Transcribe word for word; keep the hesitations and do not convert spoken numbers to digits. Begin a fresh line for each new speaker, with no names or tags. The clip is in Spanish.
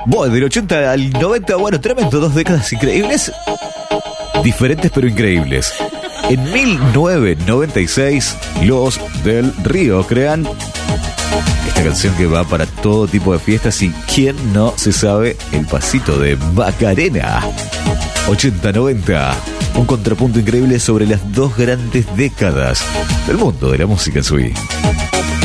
Bueno, del ochenta al noventa, bueno, tremendo, dos décadas increíbles. Diferentes pero increíbles. En mil novecientos noventa y seis, Los del Río crean esta canción que va para todo tipo de fiestas. Y ¿quién no se sabe el pasito de Macarena? ochenta noventa, un contrapunto increíble sobre las dos grandes décadas del mundo de la música en su vida.